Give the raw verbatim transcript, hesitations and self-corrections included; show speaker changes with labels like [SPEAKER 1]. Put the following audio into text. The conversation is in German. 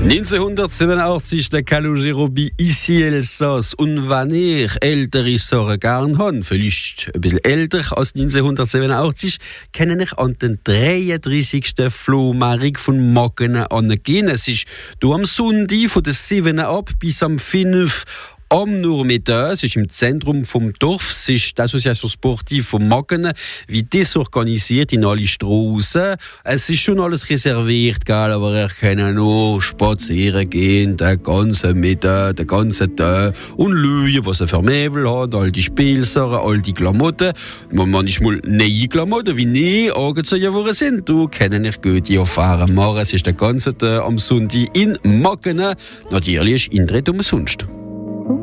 [SPEAKER 1] neunzehnhundertsiebenundachtzig der Calogero bei Ici Elsass. Und wenn ich ältere Sachen gern habe, vielleicht ein bisschen älter als neunzehnhundertsiebenundachtzig, kenne ich an den dreiunddreißigsten Flohmarkt von Maggenen angehen. Es ist du am Sonntag von der sieben ab bis am fünf am Nachmittag. Es ist im Zentrum vom Dorf. Es ist die Association Sportive von Maggenen, wie das organisiert in alle Strassen. Es ist schon alles reserviert, gell, aber ich kann nur spazieren gehen, den ganzen Mittag, den ganzen Tag und schauen, was er für Möbel hat, all die Spielsachen, all die Klamotten. Manchmal neue Klamotten, wie nie angezogen worden sind. Du kenne ich gute Erfahrungen machen. Es ist den ganzen Tag am Sonntag in Maggenen. Natürlich ist Eintritt umsonst.